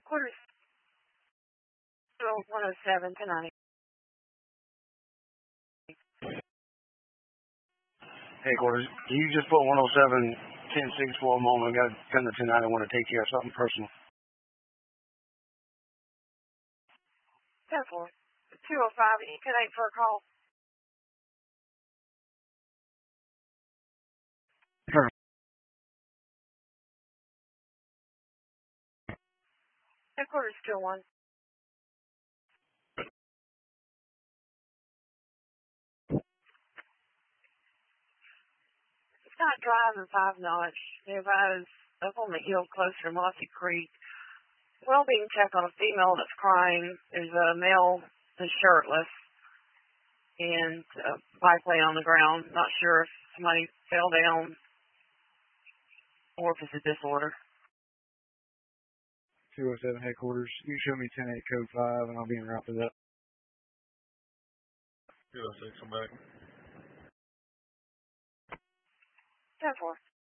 Quarters 107 tonight. Hey, Quarters, you just put 107 10-6 for a moment. I got a gunner tonight. I want to take care of something personal. 10-4. 205, you can 8 for a call. Sure. Headquarters 201. It's not driving 5 notch. The advised up on the hill closer to Mossy Creek. Well-being check on a female that's crying. There's a male that's shirtless and a bike laying on the ground. Not sure if somebody fell down or if it's a disorder. 207 headquarters. You show me 10-8 code 5 and I'll be en route for that. 206, I'm back. 10-4.